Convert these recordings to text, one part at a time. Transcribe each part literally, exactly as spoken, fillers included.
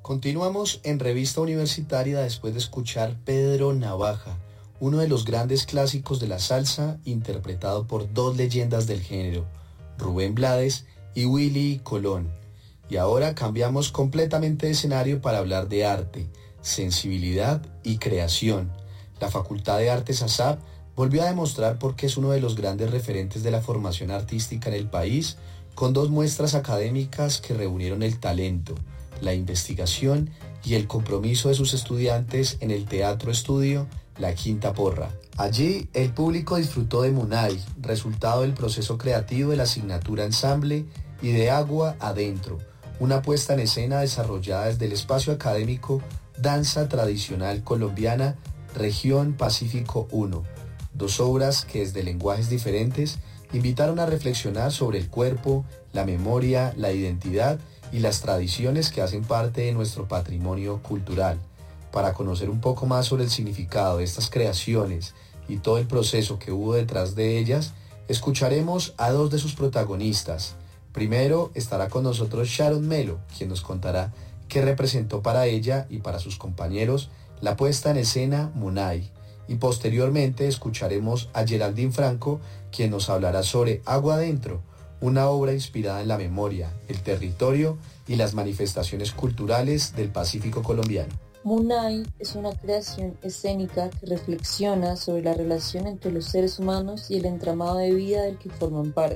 Continuamos en Revista Universitaria después de escuchar Pedro Navaja, uno de los grandes clásicos de la salsa, interpretado por dos leyendas del género, Rubén Blades y Willy Colón. Y ahora cambiamos completamente de escenario para hablar de arte, sensibilidad y creación. La Facultad de Artes ASAP volvió a demostrar por qué es uno de los grandes referentes de la formación artística en el país, con dos muestras académicas que reunieron el talento, la investigación y el compromiso de sus estudiantes en el Teatro Estudio La Quinta Porra. Allí, el público disfrutó de Munay, resultado del proceso creativo de la asignatura Ensamble, y de Agua Adentro, una puesta en escena desarrollada desde el espacio académico Danza Tradicional Colombiana, Región Pacífico uno, dos obras que desde lenguajes diferentes invitaron a reflexionar sobre el cuerpo, la memoria, la identidad y las tradiciones que hacen parte de nuestro patrimonio cultural. Para conocer un poco más sobre el significado de estas creaciones y todo el proceso que hubo detrás de ellas, escucharemos a dos de sus protagonistas. Primero estará con nosotros Sharon Melo, quien nos contará qué representó para ella y para sus compañeros la puesta en escena Munay. Y posteriormente escucharemos a Geraldine Franco, quien nos hablará sobre Agua Adentro, una obra inspirada en la memoria, el territorio y las manifestaciones culturales del Pacífico colombiano. Munay es una creación escénica que reflexiona sobre la relación entre los seres humanos y el entramado de vida del que forman parte.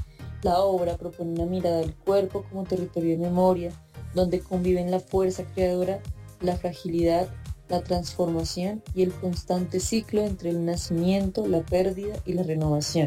La obra propone una mirada al cuerpo como territorio de memoria, donde conviven la fuerza creadora, la fragilidad, la transformación y el constante ciclo entre el nacimiento, la pérdida y la renovación.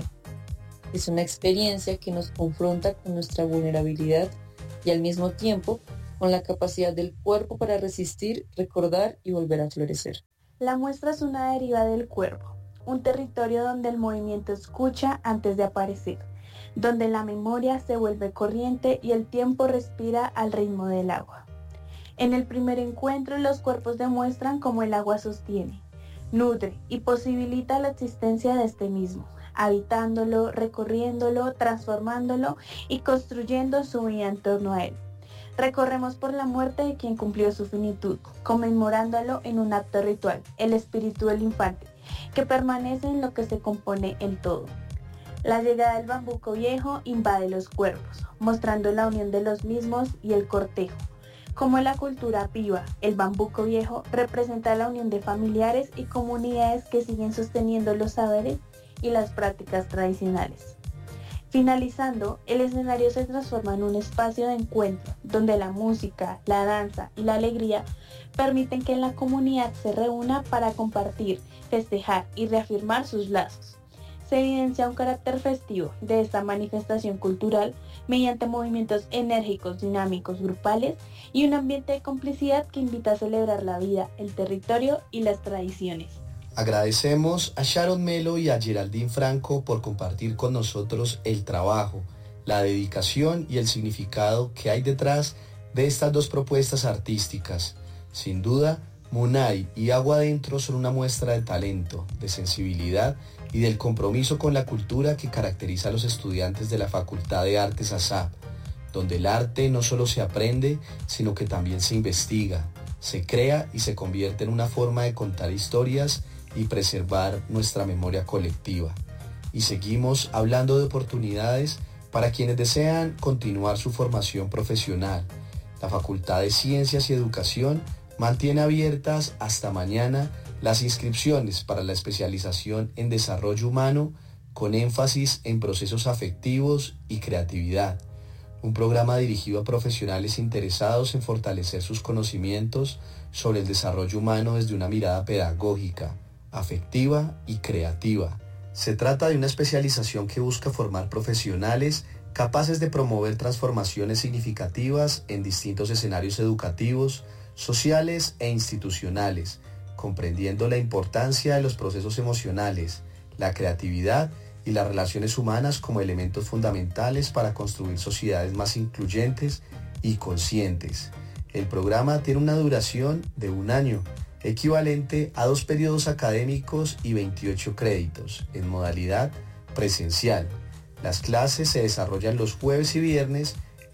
Es una experiencia que nos confronta con nuestra vulnerabilidad y al mismo tiempo con la capacidad del cuerpo para resistir, recordar y volver a florecer. La muestra es una deriva del cuerpo, un territorio donde el movimiento escucha antes de aparecer, donde la memoria se vuelve corriente y el tiempo respira al ritmo del agua. En el primer encuentro, los cuerpos demuestran cómo el agua sostiene, nutre y posibilita la existencia de este mismo, habitándolo, recorriéndolo, transformándolo y construyendo su vida en torno a él. Recorremos por la muerte de quien cumplió su finitud, conmemorándolo en un acto ritual, el espíritu del infante, que permanece en lo que se compone el todo. La llegada del bambuco viejo invade los cuerpos, mostrando la unión de los mismos y el cortejo. Como en la cultura viva, el bambuco viejo representa la unión de familiares y comunidades que siguen sosteniendo los saberes y las prácticas tradicionales. Finalizando, el escenario se transforma en un espacio de encuentro, donde la música, la danza y la alegría permiten que la comunidad se reúna para compartir, festejar y reafirmar sus lazos. Se evidencia un carácter festivo de esta manifestación cultural mediante movimientos enérgicos, dinámicos, grupales y un ambiente de complicidad que invita a celebrar la vida, el territorio y las tradiciones. Agradecemos a Sharon Melo y a Geraldine Franco por compartir con nosotros el trabajo, la dedicación y el significado que hay detrás de estas dos propuestas artísticas. Sin duda, Munay y Agua Adentro son una muestra de talento, de sensibilidad y del compromiso con la cultura que caracteriza a los estudiantes de la Facultad de Artes ASAP, donde el arte no solo se aprende, sino que también se investiga, se crea y se convierte en una forma de contar historias y preservar nuestra memoria colectiva. Y seguimos hablando de oportunidades para quienes desean continuar su formación profesional. La Facultad de Ciencias y Educación mantiene abiertas hasta mañana las inscripciones para la especialización en desarrollo humano con énfasis en procesos afectivos y creatividad. Un programa dirigido a profesionales interesados en fortalecer sus conocimientos sobre el desarrollo humano desde una mirada pedagógica, afectiva y creativa. Se trata de una especialización que busca formar profesionales capaces de promover transformaciones significativas en distintos escenarios educativos, sociales e institucionales, comprendiendo la importancia de los procesos emocionales, la creatividad y las relaciones humanas como elementos fundamentales para construir sociedades más incluyentes y conscientes. El programa tiene una duración de un año, equivalente a dos periodos académicos y veintiocho créditos, en modalidad presencial. Las clases se desarrollan los jueves y viernes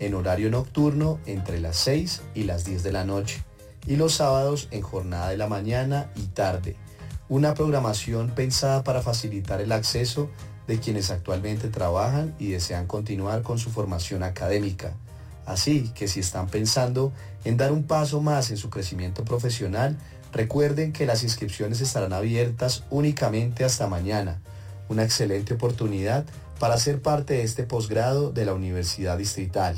en horario nocturno entre las seis y las diez de la noche, y los sábados en jornada de la mañana y tarde. Una programación pensada para facilitar el acceso de quienes actualmente trabajan y desean continuar con su formación académica. Así que si están pensando en dar un paso más en su crecimiento profesional, recuerden que las inscripciones estarán abiertas únicamente hasta mañana. Una excelente oportunidad para ser parte de este posgrado de la Universidad Distrital.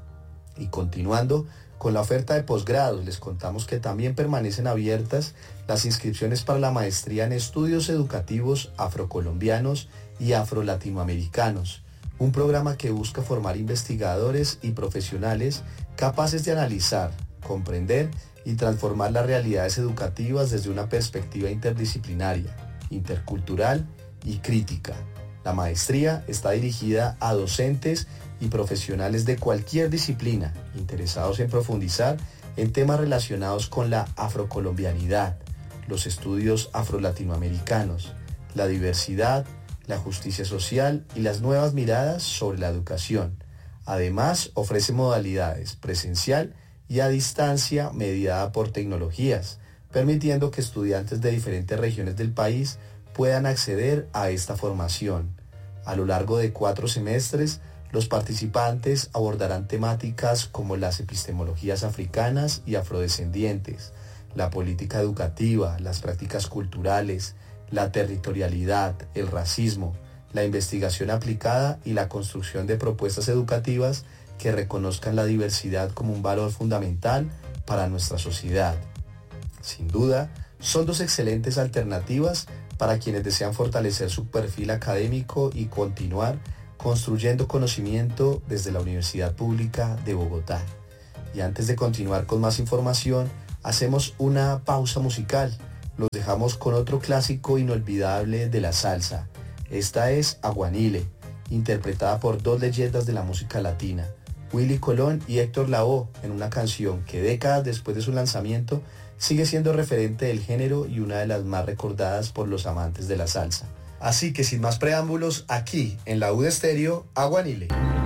Y continuando con la oferta de posgrados, les contamos que también permanecen abiertas las inscripciones para la maestría en estudios educativos afrocolombianos y afrolatinoamericanos, un programa que busca formar investigadores y profesionales capaces de analizar, comprender y transformar las realidades educativas desde una perspectiva interdisciplinaria, intercultural y crítica. La maestría está dirigida a docentes y profesionales de cualquier disciplina interesados en profundizar en temas relacionados con la afrocolombianidad, los estudios afrolatinoamericanos, la diversidad, la justicia social y las nuevas miradas sobre la educación. Además, ofrece modalidades presencial y a distancia mediada por tecnologías, permitiendo que estudiantes de diferentes regiones del país puedan acceder a esta formación. A lo largo de cuatro semestres, los participantes abordarán temáticas como las epistemologías africanas y afrodescendientes, la política educativa, las prácticas culturales, la territorialidad, el racismo, la investigación aplicada y la construcción de propuestas educativas que reconozcan la diversidad como un valor fundamental para nuestra sociedad. Sin duda, son dos excelentes alternativas para quienes desean fortalecer su perfil académico y continuar construyendo conocimiento desde la Universidad Pública de Bogotá. Y antes de continuar con más información, hacemos una pausa musical. Los dejamos con otro clásico inolvidable de la salsa. Esta es Aguanile, interpretada por dos leyendas de la música latina, Willy Colón y Héctor Lavoe, en una canción que décadas después de su lanzamiento sigue siendo referente del género y una de las más recordadas por los amantes de la salsa. Así que sin más preámbulos, aquí en la U de Estéreo, Aguanile.